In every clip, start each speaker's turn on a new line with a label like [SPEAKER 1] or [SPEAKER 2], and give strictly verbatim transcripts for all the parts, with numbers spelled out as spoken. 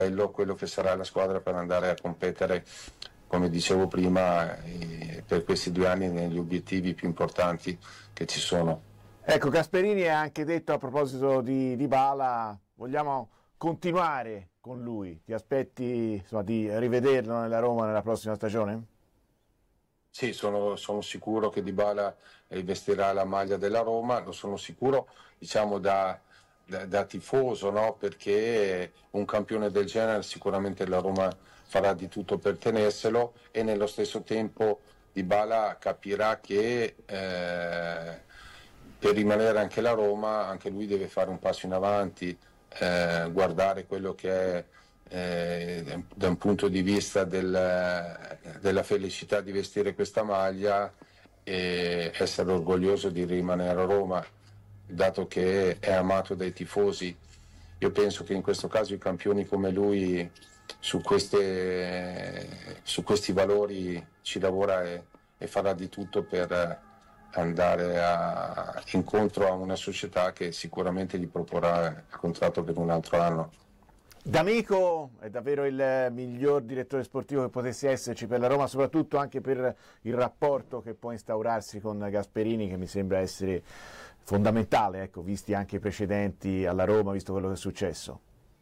[SPEAKER 1] quello che sarà la squadra per andare a competere, come dicevo prima, eh, per questi due anni negli obiettivi più importanti che ci sono.
[SPEAKER 2] Ecco, Gasperini ha anche detto a proposito di Dybala, vogliamo continuare con lui, ti aspetti insomma, di rivederlo nella Roma nella prossima stagione?
[SPEAKER 1] Sì, sono, sono sicuro che Dybala vestirà la maglia della Roma, lo sono sicuro, diciamo da, da, da tifoso, no? Perché un campione del genere sicuramente la Roma farà di tutto per tenerselo, e nello stesso tempo Dybala capirà che eh, per rimanere anche la Roma, anche lui deve fare un passo in avanti, eh, guardare quello che è eh, da un punto di vista del, della felicità di vestire questa maglia e essere orgoglioso di rimanere a Roma, dato che è amato dai tifosi. Io penso che in questo caso i campioni come lui su, queste, su questi valori ci lavora e, e farà di tutto per andare a, incontro a una società che sicuramente gli proporrà il contratto per un altro anno.
[SPEAKER 2] D'Amico è davvero il miglior direttore sportivo che potesse esserci per la Roma, soprattutto anche per il rapporto che può instaurarsi con Gasperini, che mi sembra essere fondamentale, ecco, visti anche i precedenti alla Roma, visto quello che è successo.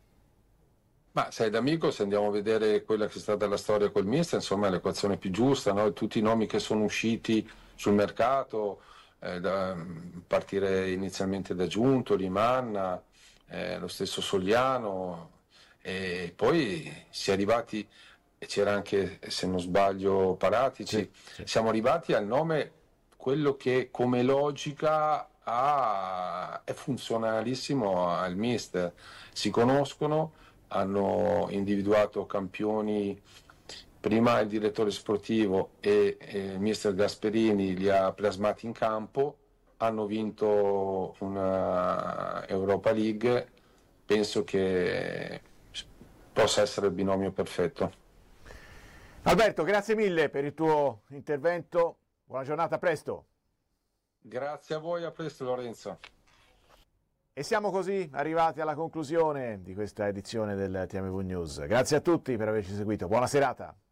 [SPEAKER 1] Ma sei D'Amico, se andiamo a vedere quella che è stata la storia col mister, insomma è l'equazione più giusta, no? Tutti i nomi che sono usciti sul mercato, eh, da partire inizialmente da Giuntoli, Manna, eh, lo stesso Sogliano, e poi si è arrivati, e c'era anche, se non sbaglio, Paratici,
[SPEAKER 2] Sì, sì.
[SPEAKER 1] siamo arrivati al nome, quello che come logica ha, è funzionalissimo al mister. Si conoscono, hanno individuato campioni, prima il direttore sportivo e, e il mister Gasperini li ha plasmati in campo, hanno vinto una Europa League, penso che possa essere il binomio perfetto.
[SPEAKER 2] Alberto, grazie mille per il tuo intervento, buona giornata, a presto.
[SPEAKER 1] Grazie a voi, a presto Lorenzo.
[SPEAKER 2] E siamo così arrivati alla conclusione di questa edizione del T M V News. Grazie a tutti per averci seguito, buona serata.